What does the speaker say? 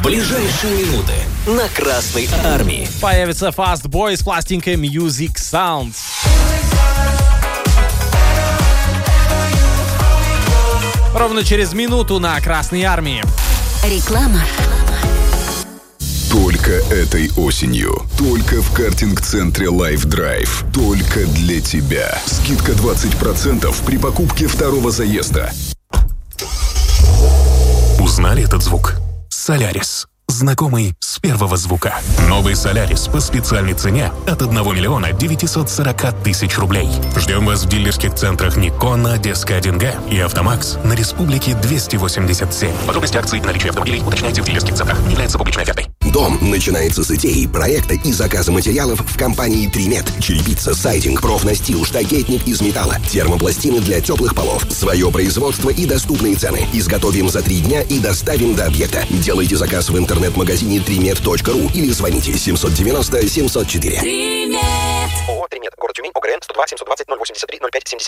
ближайшие минуты на Красной Армии. Появится Fast Boy с пластинкой Music Sounds. Ровно через минуту на Красной Армии. Реклама. Только этой осенью. Только в картинг-центре Life Drive. Только для тебя. Скидка 20% при покупке второго заезда. Узнали этот звук? Солярис. Знакомый с первого звука. Новый Солярис по специальной цене от 1 миллиона 940 тысяч рублей. Ждем вас в дилерских центрах Никон на Одесской 1Г и Автомакс на Республике 287. Подробности акций и наличия автомобилей уточняйте в дилерских центрах. Не является публичной офертой. Дом начинается с идеи, проекта и заказа материалов в компании Тримет. Черепица, сайдинг, профнастил, штакетник из металла, термопластины для теплых полов. Свое производство и доступные цены. Изготовим за 3 дня и доставим до объекта. Делайте заказ в интернет-магазине trimet.ru или звоните 790 704. Тримет. ООО «Тримет». Город Тюмень. ОГРН 102 720 083 05 70.